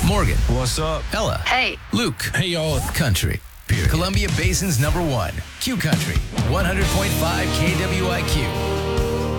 Morgan. What's up? Ella. Hey. Luke. Hey, y'all. Country. Columbia Basin's #1. Q Country. 100.5 KWIQ.